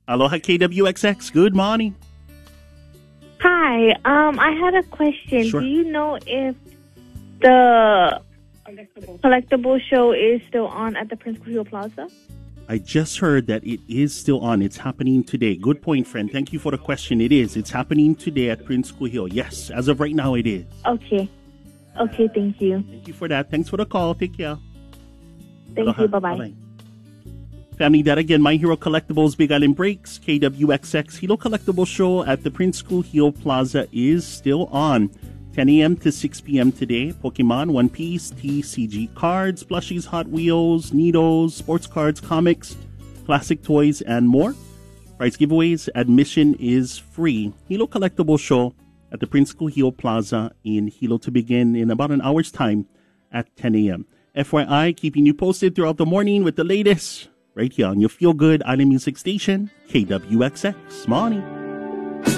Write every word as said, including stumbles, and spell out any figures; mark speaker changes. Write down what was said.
Speaker 1: Aloha K W X X. Good morning.
Speaker 2: Hi. Um, I had a question.
Speaker 1: Sure.
Speaker 2: Do you know if the collectible show is still on at the Prince Kuhio Plaza?
Speaker 1: I just heard that it is still on. It's happening today. Good point, friend. Thank you for the question. It is. It's happening today at Prince Kuhio. Yes, as of right now, it is.
Speaker 2: Okay. Okay, thank you.
Speaker 1: Thank you for that. Thanks for the call. Take care.
Speaker 2: Thank
Speaker 1: Aloha.
Speaker 2: you. Bye-bye.
Speaker 1: Bye-bye. Family, that again, My Hero Collectibles Big Island Breaks, K W X X Hilo Collectible Show at the Prince Kuhio Plaza is still on. ten a.m. to six p.m. today. Pokemon, One Piece, T C G cards, plushies, Hot Wheels, Needles, sports cards, comics, classic toys, and more. Prize giveaways. Admission is free. Hilo Collectible Show at the Prince Kuhio Plaza in Hilo to begin in about an hour's time at ten a.m. F Y I, keeping you posted throughout the morning with the latest right here on your feel-good island music station, K W X X. Morning.